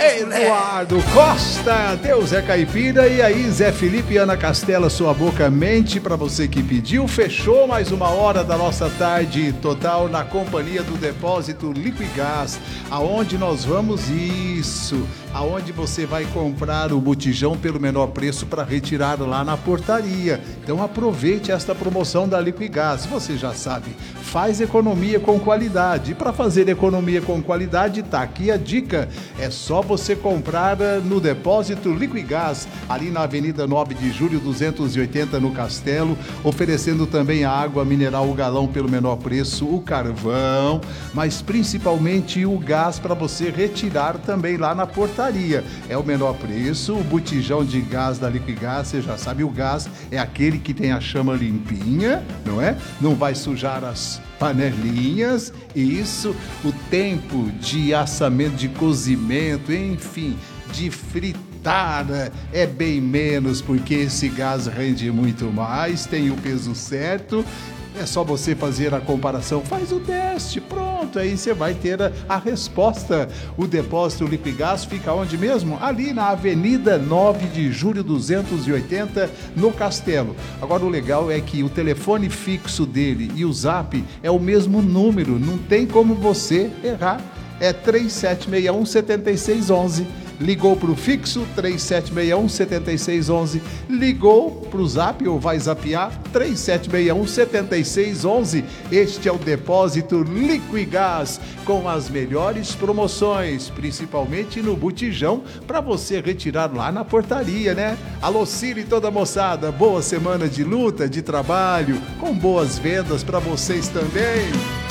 Eduardo Costa, Deus é caipira. E aí, Zé Felipe e Ana Castela, sua boca mente para você que pediu. Fechou mais uma hora da nossa tarde total na companhia do Depósito Liquigás, aonde nós vamos aonde você vai comprar o botijão pelo menor preço para retirar lá na portaria. Então aproveite esta promoção da Liquigás. Você já sabe, faz economia com qualidade. E para fazer economia com qualidade, tá aqui a dica. É só você comprar no Depósito Liquigás, ali na Avenida 9 de Julho 280 no Castelo, oferecendo também a água mineral, o galão pelo menor preço, o carvão, mas principalmente o gás para você retirar também lá na portaria. É o menor preço, o botijão de gás da Liquigás, você já sabe, o gás é aquele que tem a chama limpinha, não é? Não vai sujar as panelinhas, isso, o tempo de assamento, de cozimento, enfim, de fritada é bem menos, porque esse gás rende muito mais, tem o peso certo. É só você fazer a comparação, faz o teste, pronto, aí você vai ter a resposta. O Depósito Liquigás fica onde mesmo? Ali na Avenida 9 de Julho 280, no Castelo. Agora o legal é que o telefone fixo dele e o zap é o mesmo número, não tem como você errar. É 3761-7611. Ligou para o fixo, 3761-7611. Ligou para o zap ou vai zapear, 3761-7611. Este é o Depósito Liquigás, com as melhores promoções, principalmente no botijão, para você retirar lá na portaria, né? Alô, Ciro e toda a moçada, boa semana de luta, de trabalho, com boas vendas para vocês também.